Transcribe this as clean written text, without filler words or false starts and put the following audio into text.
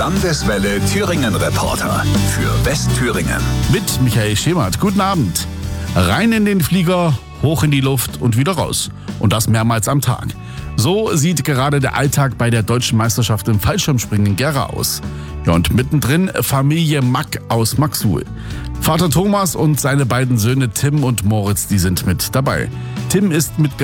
Landeswelle Thüringen Reporter für Westthüringen. Mit Michael Schemert. Guten Abend. Rein in den Flieger, hoch in die Luft und wieder raus. Und das mehrmals am Tag. So sieht gerade der Alltag bei der Deutschen Meisterschaft im Fallschirmspringen in Gera aus. Ja, und mittendrin Familie Mack aus Maxuhl. Vater Thomas und seine beiden Söhne Tim und Moritz, die sind mit dabei. Tim ist mit